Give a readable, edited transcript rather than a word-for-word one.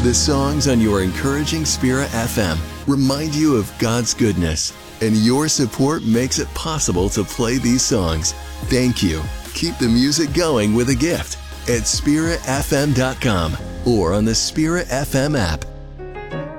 The songs on your encouraging Spirit FM remind you of God's goodness, and your support makes it possible to play these songs. Thank you. Keep the music going with a gift at spiritfm.com or on the Spirit FM app.